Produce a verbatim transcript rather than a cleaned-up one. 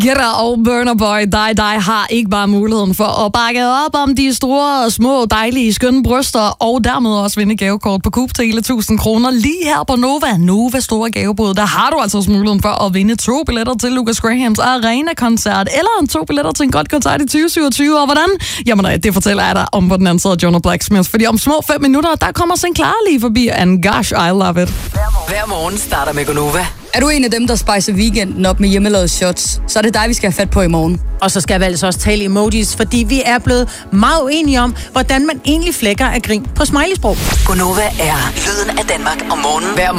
Gitter og Burna Boy, dig, dig har ikke bare muligheden for at bakke op om de store, små, dejlige, skønne bryster, og dermed også vinde gavekort på Coop til hele tusind kroner lige her på Nova. Nova store gavebud. Der har du altså også muligheden for at vinde to billetter til Lucas Grahams Arena-koncert, eller to billetter til en godt koncert i tyve syvogtyve. Og hvordan? Jamen, det fortæller jeg dig om på den anden side af Jonah Blacksmith, fordi om små fem minutter, der kommer Sinclair lige forbi, and gosh, I love it. Hver morgen starter med Gonova. Er du en af dem, der spicer weekenden op med hjemmelavede shots, så er det dig, vi skal have fat på i morgen. Og så skal vi altså også tale emojis, fordi vi er blevet meget uenige om, hvordan man egentlig flækker af grin på smileysprog. Gonova er lyden af Danmark om morgenen. Hver